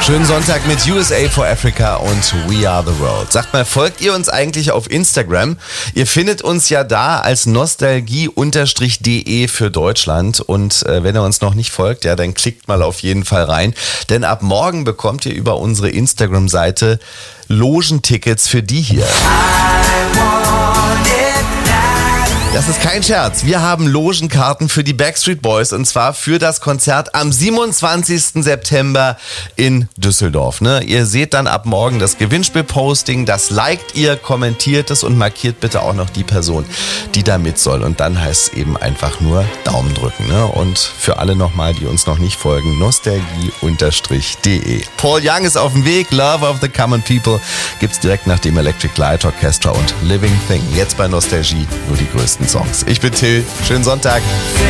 Schönen Sonntag mit USA for Africa und We Are the World. Sagt mal, folgt ihr uns eigentlich auf Instagram? Ihr findet uns ja da als nostalgie_de für Deutschland. Und wenn ihr uns noch nicht folgt, ja, dann klickt mal auf jeden Fall rein. Denn ab morgen bekommt ihr über unsere Instagram-Seite Logentickets für die hier. Das ist kein Scherz. Wir haben Logenkarten für die Backstreet Boys und zwar für das Konzert am 27. September in Düsseldorf. Ne? Ihr seht dann ab morgen das Gewinnspiel-Posting, das liked ihr, kommentiert es und markiert bitte auch noch die Person, die da mit soll. Und dann heißt es eben einfach nur Daumen drücken. Ne? Und für alle nochmal, die uns noch nicht folgen, nostalgie_de. Paul Young ist auf dem Weg, Love of the Common People gibt's direkt nach dem Electric Light Orchestra und Living Thing. Jetzt bei Nostalgie nur die größten Songs. Ich bin Till, schönen Sonntag.